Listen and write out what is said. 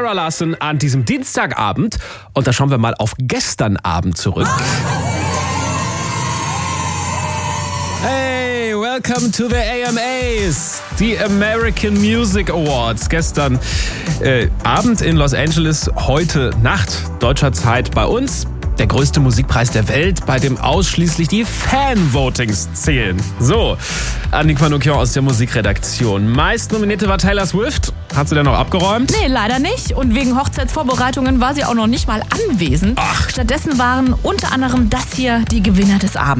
Sarah Larsson an diesem Dienstagabend. Und da schauen wir mal auf gestern Abend zurück. Hey, welcome to the AMAs, die American Music Awards. Gestern Abend in Los Angeles, heute Nacht deutscher Zeit bei uns. Der größte Musikpreis der Welt, bei dem ausschließlich die Fan-Votings zählen. So, Annick Manoukian aus der Musikredaktion. Meist nominierte war Taylor Swift. Hat sie denn noch abgeräumt? Nee, leider nicht. Und wegen Hochzeitsvorbereitungen war sie auch noch nicht mal anwesend. Ach. Stattdessen waren unter anderem das hier die Gewinner des Abends.